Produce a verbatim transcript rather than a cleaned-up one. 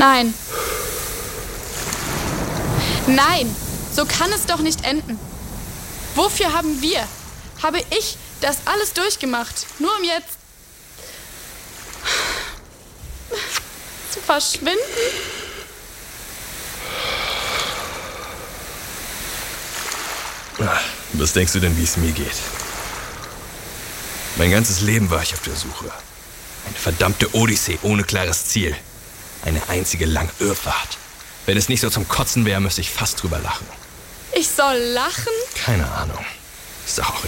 Nein. Nein, so kann es doch nicht enden. Wofür haben wir, habe ich das alles durchgemacht, nur um jetzt zu verschwinden? Was denkst du denn, wie es mir geht? Mein ganzes Leben war ich auf der Suche. Eine verdammte Odyssee ohne klares Ziel. Eine einzige lange Irrfahrt. Wenn es nicht so zum Kotzen wäre, müsste ich fast drüber lachen. Ich soll lachen? Keine Ahnung. Ist doch auch